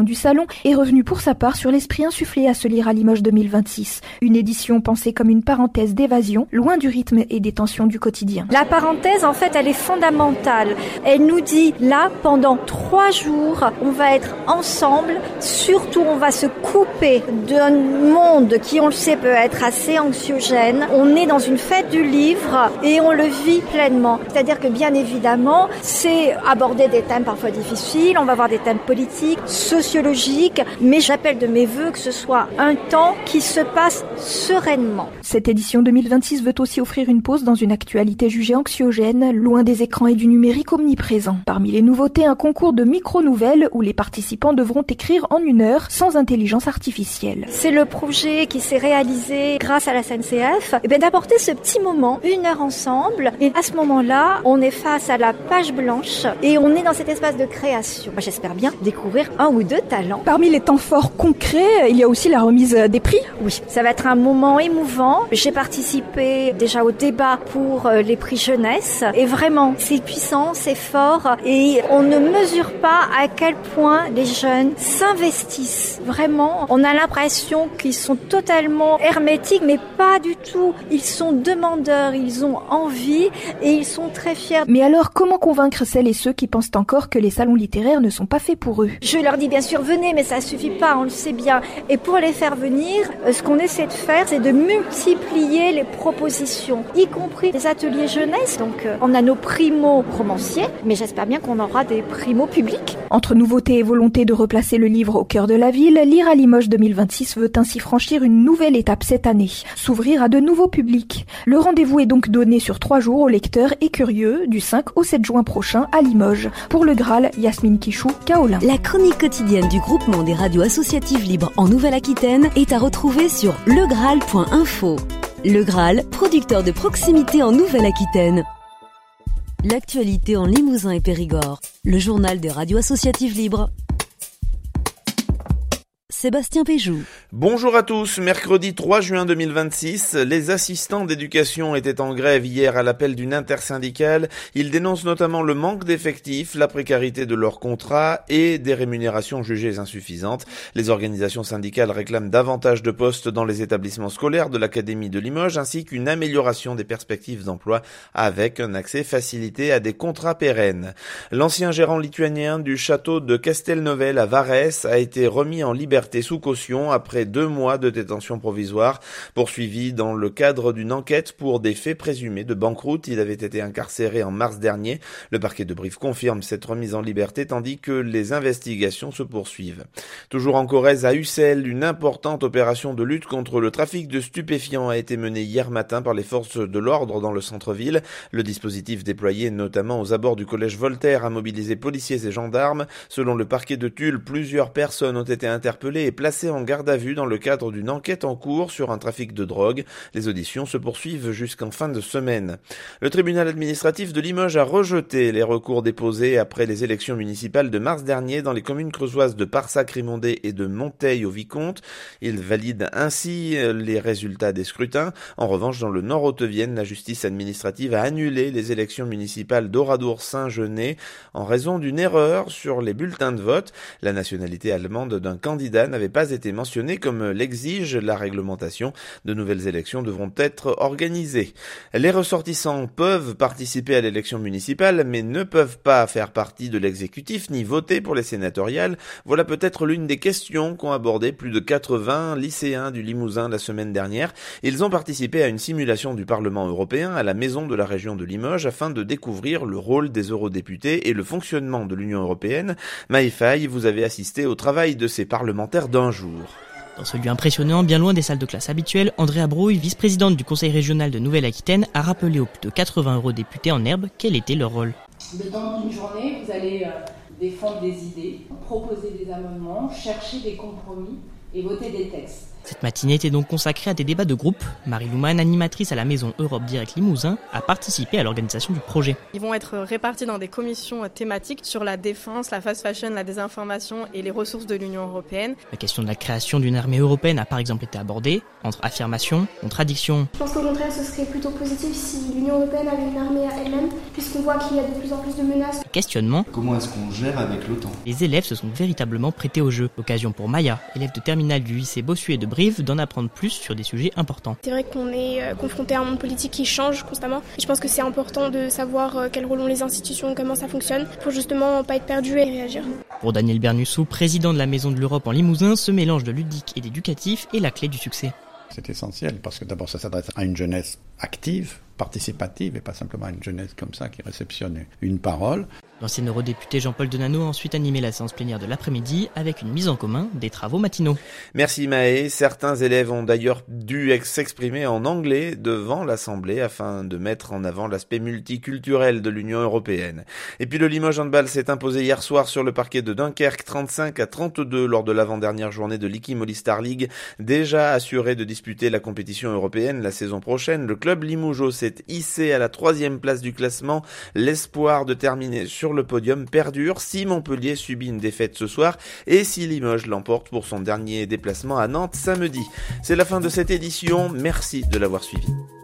du Salon est revenu pour sa part sur l'esprit insufflé à se lire à Limoges 2026. Une édition pensée comme une parenthèse d'évasion, loin du rythme et des tensions du quotidien. La parenthèse, en fait, elle est fondamentale. Elle nous dit, là, pendant 3 jours, on va être ensemble. Surtout, on va se couper d'un monde qui, on le sait, peut être assez anxiogène. On est dans une fête du livre et on le vit pleinement. C'est-à-dire que, bien évidemment, c'est aborder des thèmes parfois difficiles. On va avoir des thèmes politiques, sociologiques. Mais j'appelle de mes vœux que ce soit un temps qui se passe sereinement. Cette édition 2026 veut aussi offrir une pause dans une actualité jugée anxiogène, loin des écrans et du numérique omniprésent. Parmi les nouveautés, un concours de micro-nouvelles où les participants devront écrire en 1 heure sans intelligence artificielle. C'est le projet qui s'est réalisé grâce à la SNCF, d'apporter ce petit moment, 1 heure ensemble. Et à ce moment-là, on est face à la page blanche et on est dans cet espace de création. J'espère bien découvrir 1 ou 2 talents. Parmi les temps forts concrets, il y a aussi la remise des prix. Oui, ça va être un moment émouvant. J'ai participé déjà au débat pour les prix jeunesse et vraiment, c'est puissant, c'est fort et on ne mesure pas à quel point les jeunes s'investissent. Vraiment, on a l'impression qu'ils sont totalement hermétiques, mais pas du tout. Ils sont demandeurs, ils ont envie et ils sont très fiers. Mais alors, comment convaincre celles et ceux qui pensent encore que les salons littéraires ne sont pas faits pour eux? Je leur dis bien sûr, venez, mais ça suffit pas, on le sait bien. Et pour les faire venir, ce qu'on essaie de faire, c'est de multiplier les propositions, y compris les ateliers jeunesse. Donc, on a nos primo-romanciers, mais j'espère bien qu'on aura des primo-publics. Entre nouveautés et volonté de replacer le livre au cœur de la ville, Lire à Limoges 2026 veut ainsi franchir une nouvelle étape cette année, s'ouvrir à de nouveaux publics. Le rendez-vous est donc donné sur 3 jours aux lecteurs et curieux du 5 au 7 juin prochain à Limoges. Pour le Graal, Yasmine Kichou, Kaolin. La chronique quotidienne du groupement des radios associatives libres en Nouvelle-Aquitaine est à retrouver sur legraal.info. Le Graal, producteur de proximité en Nouvelle-Aquitaine. L'actualité en Limousin et Périgord. Le journal des radios associatives libres. Sébastien Péjou. Bonjour à tous, mercredi 3 juin 2026, les assistants d'éducation étaient en grève hier à l'appel d'une intersyndicale. Ils dénoncent notamment le manque d'effectifs, la précarité de leurs contrats et des rémunérations jugées insuffisantes. Les organisations syndicales réclament davantage de postes dans les établissements scolaires de l'Académie de Limoges ainsi qu'une amélioration des perspectives d'emploi avec un accès facilité à des contrats pérennes. L'ancien gérant lituanien du château de Castelnovel à Varès a été remis en liberté sous caution après 2 mois de détention provisoire. Poursuivi dans le cadre d'une enquête pour des faits présumés de banqueroute, il avait été incarcéré en mars dernier. Le parquet de Brive confirme cette remise en liberté tandis que les investigations se poursuivent. Toujours en Corrèze, à Ussel, une importante opération de lutte contre le trafic de stupéfiants a été menée hier matin par les forces de l'ordre dans le centre-ville. Le dispositif déployé notamment aux abords du collège Voltaire a mobilisé policiers et gendarmes. Selon le parquet de Tulle, plusieurs personnes ont été interpellées et placé en garde à vue dans le cadre d'une enquête en cours sur un trafic de drogue. Les auditions se poursuivent jusqu'en fin de semaine. Le tribunal administratif de Limoges a rejeté les recours déposés après les élections municipales de mars dernier dans les communes creusoises de Parsac-Rimondé et de Monteil-au-Vicomte. Il valide ainsi les résultats des scrutins. En revanche, dans le Nord-Haute-Vienne, la justice administrative a annulé les élections municipales d'Oradour-Saint-Genès en raison d'une erreur sur les bulletins de vote. La nationalité allemande d'un candidat n'avait pas été mentionné comme l'exige la réglementation. De nouvelles élections devront être organisées. Les ressortissants peuvent participer à l'élection municipale, mais ne peuvent pas faire partie de l'exécutif ni voter pour les sénatoriales. Voilà peut-être l'une des questions qu'ont abordé plus de 80 lycéens du Limousin la semaine dernière. Ils ont participé à une simulation du Parlement européen à la maison de la région de Limoges afin de découvrir le rôle des eurodéputés et le fonctionnement de l'Union européenne. Maïfaï, vous avez assisté au travail de ces parlementaires d'un jour. Dans ce lieu impressionnant, bien loin des salles de classe habituelles, Andrea Brouille, vice-présidente du Conseil régional de Nouvelle-Aquitaine, a rappelé aux plus de 80 eurodéputés en herbe quel était leur rôle. Dans une journée, vous allez défendre des idées, proposer des amendements, chercher des compromis et voter des textes. Cette matinée était donc consacrée à des débats de groupe. Marie Louman, animatrice à la maison Europe Direct Limousin, a participé à l'organisation du projet. Ils vont être répartis dans des commissions thématiques sur la défense, la fast fashion, la désinformation et les ressources de l'Union européenne. La question de la création d'une armée européenne a par exemple été abordée, entre affirmation, contradiction. Je pense qu'au contraire, ce serait plutôt positif si l'Union européenne avait une armée à elle-même, puisqu'on voit qu'il y a de plus en plus de menaces. Questionnement. Comment est-ce qu'on gère avec l'OTAN ? Les élèves se sont véritablement prêtés au jeu. L'occasion pour Maya, élève de terminale du lycée Bossuet de Brive, d'en apprendre plus sur des sujets importants. C'est vrai qu'on est confronté à un monde politique qui change constamment. Et je pense que c'est important de savoir quel rôle ont les institutions, comment ça fonctionne, pour justement pas être perdu et réagir. Pour Daniel Bernussou, président de la Maison de l'Europe en Limousin, ce mélange de ludique et d'éducatif est la clé du succès. C'est essentiel parce que d'abord ça s'adresse à une jeunesse active, participative et pas simplement à une jeunesse comme ça qui réceptionne une parole. L'ancien eurodéputé Jean-Paul Denanot a ensuite animé la séance plénière de l'après-midi avec une mise en commun des travaux matinaux. Merci Maë. Certains élèves ont d'ailleurs dû s'exprimer en anglais devant l'Assemblée afin de mettre en avant l'aspect multiculturel de l'Union européenne. Et puis le Limoges Handball s'est imposé hier soir sur le parquet de Dunkerque 35-32 lors de l'avant-dernière journée de l'Iki Moly Star League. Déjà assuré de disputer la compétition européenne la saison prochaine, le club limougeot s'est hissé à la 3e place du classement. L'espoir de terminer sur le podium perdure si Montpellier subit une défaite ce soir et si Limoges l'emporte pour son dernier déplacement à Nantes samedi. C'est la fin de cette édition, merci de l'avoir suivi.